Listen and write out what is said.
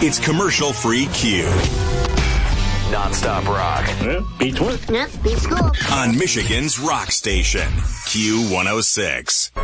It's commercial-free Q. Non-stop rock. Beats work. Yeah, beats school. On Michigan's rock station, Q106.